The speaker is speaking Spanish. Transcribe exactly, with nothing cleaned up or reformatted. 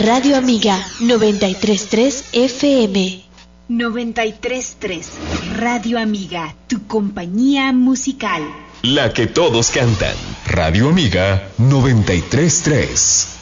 Radio Amiga noventa y tres punto tres F M. noventa y tres punto tres Radio Amiga, tu compañía musical. La que todos cantan. Radio Amiga noventa y tres punto tres.